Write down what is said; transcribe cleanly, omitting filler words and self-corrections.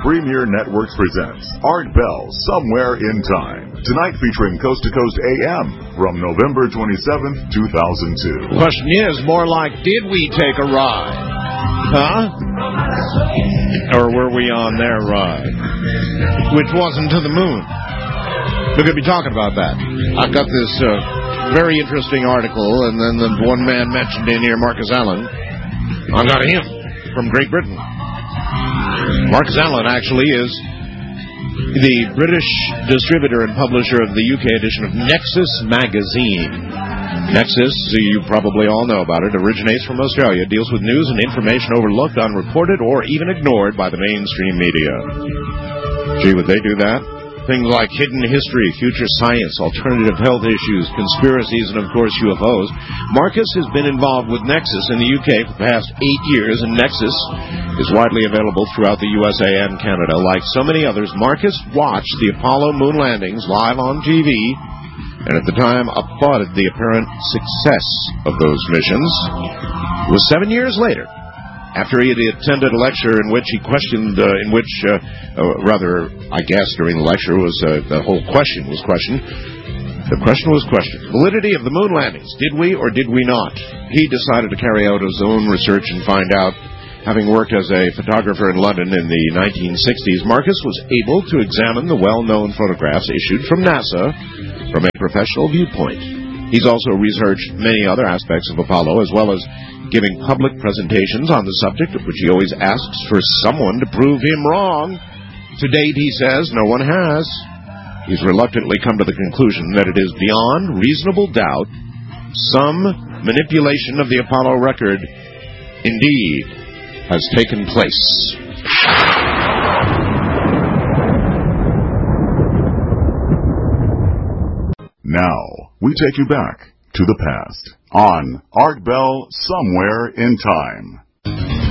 Premier Networks presents Art Bell, Somewhere in Time. Tonight featuring Coast to Coast AM from November 27th, 2002. The question is more like, did we take a ride? Huh? Or were we on their ride? Which wasn't to the moon. We're going to be talking about that. I've got this very interesting article, and then the one man mentioned in here, Marcus Allen. I got him from Great Britain. Marcus Allen actually is the British distributor and publisher of the UK edition of Nexus magazine. Nexus, you probably all know about it, originates from Australia, deals with news and information overlooked, unreported, or even ignored by the mainstream media. Gee, would they do that? Things like hidden history, future science, alternative health issues, conspiracies, and, of course, UFOs. Marcus has been involved with Nexus in the UK for the past 8 years, and Nexus is widely available throughout the USA and Canada. Like so many others, Marcus watched the Apollo moon landings live on TV, and at the time applauded the apparent success of those missions. It was 7 years later, after he had attended a lecture in which he questioned, I guess during the lecture was the whole question was questioned. The question was questioned. Validity of the moon landings. Did we or did we not? He decided to carry out his own research and find out. Having worked as a photographer in London in the 1960s, Marcus was able to examine the well-known photographs issued from NASA from a professional viewpoint. He's also researched many other aspects of Apollo, as well as giving public presentations on the subject, of which he always asks for someone to prove him wrong. To date, he says, no one has. He's reluctantly come to the conclusion that it is beyond reasonable doubt some manipulation of the Apollo record indeed has taken place. Now, we take you back to the past on Art Bell, Somewhere in Time.